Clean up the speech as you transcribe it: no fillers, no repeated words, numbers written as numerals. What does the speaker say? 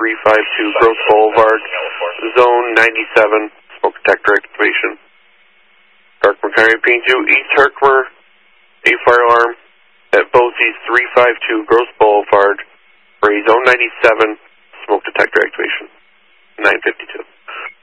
352 Gross Boulevard, Zone 97, smoke detector activation. Herkimer County Ping 2, East Herkimer, a fire alarm at BOCES 352 Gross Boulevard for a Zone 97 smoke detector activation. 952.